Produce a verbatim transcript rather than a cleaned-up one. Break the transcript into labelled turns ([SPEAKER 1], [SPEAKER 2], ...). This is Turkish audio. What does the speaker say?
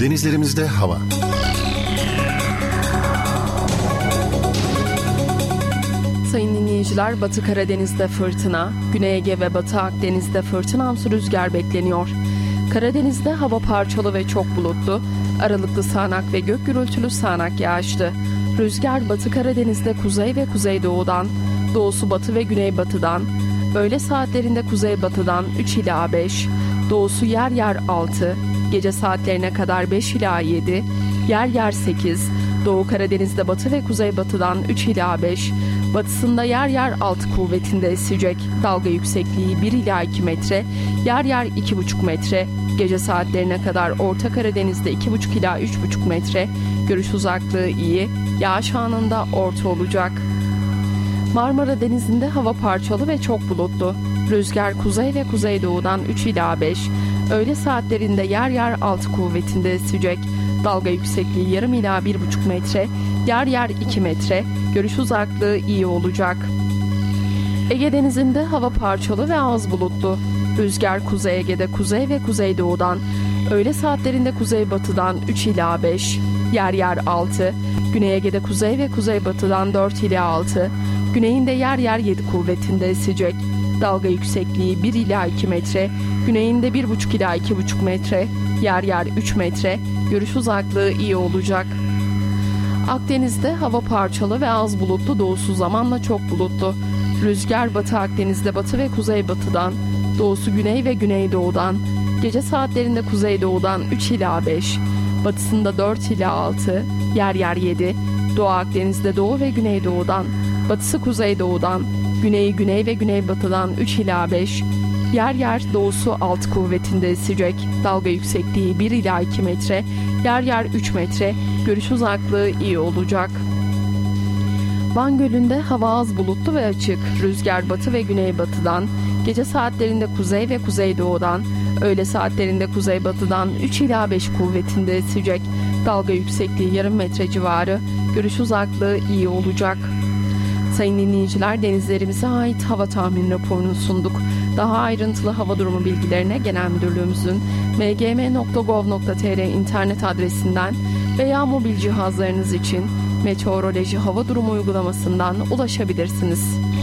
[SPEAKER 1] Denizlerimizde hava.
[SPEAKER 2] Sayın dinleyiciler, Batı Karadeniz'de fırtına, Güney Ege ve Batı Akdeniz'de fırtınamsı rüzgar bekleniyor. Karadeniz'de hava parçalı ve çok bulutlu, aralıklı sağanak ve gök gürültülü sağanak yağışlı. Rüzgar Batı Karadeniz'de kuzey ve kuzeydoğudan, doğusu batı ve güneybatıdan, öğle saatlerinde kuzeybatıdan üç ila beş, doğusu yer yer altı, gece saatlerine kadar beş ila yedi, yer yer sekiz, Doğu Karadeniz'de batı ve kuzeybatıdan üç ila beş, batısında yer yer altı kuvvetinde esecek. Dalga yüksekliği bir ila iki metre, yer yer iki buçuk metre. Gece saatlerine kadar Orta Karadeniz'de iki buçuk ila üç buçuk metre. Görüş uzaklığı iyi, yağış anında orta olacak. Marmara Denizi'nde hava parçalı ve çok bulutlu. Rüzgar kuzey ve kuzeydoğudan üç ila beş, öğle saatlerinde yer yer altı kuvvetinde esecek. Dalga yüksekliği yarım ila bir buçuk metre, yer yer iki metre, görüş uzaklığı iyi olacak. Ege Denizi'nde hava parçalı ve az bulutlu. Rüzgar Kuzey Ege'de kuzey ve kuzeydoğudan, öğle saatlerinde kuzeybatıdan üç ila beş, yer yer altı, Güney Ege'de kuzey ve kuzeybatıdan dört ila altı, güneyinde yer yer yedi kuvvetinde esecek. Dalga yüksekliği bir ila iki metre, güneyinde bir buçuk ila iki buçuk metre, yer yer üç metre, görüş uzaklığı iyi olacak. Akdeniz'de hava parçalı ve az bulutlu, doğusu zamanla çok bulutlu. Rüzgar Batı Akdeniz'de batı ve kuzeybatıdan, doğusu güney ve güneydoğudan, gece saatlerinde kuzeydoğudan üç ila beş, batısında dört ila altı, yer yer yedi, Doğu Akdeniz'de doğu ve güneydoğudan, batısı kuzeydoğudan, güneyi güney ve güneybatıdan üç ila beş, yer yer doğusu altı kuvvetinde esecek. Dalga yüksekliği bir ila iki metre, yer yer üç metre, görüş uzaklığı iyi olacak. Van Gölü'nde hava az bulutlu ve açık. Rüzgar batı ve güneybatıdan, gece saatlerinde kuzey ve kuzeydoğudan, öğle saatlerinde kuzeybatıdan üç ila beş kuvvetinde esecek. Dalga yüksekliği yarım metre civarı, görüş uzaklığı iyi olacak. Sayın dinleyiciler, denizlerimize ait hava tahmin raporunu sunduk. Daha ayrıntılı hava durumu bilgilerine Genel Müdürlüğümüzün m g m nokta gov nokta t r internet adresinden veya mobil cihazlarınız için Meteoroloji Hava Durumu uygulamasından ulaşabilirsiniz.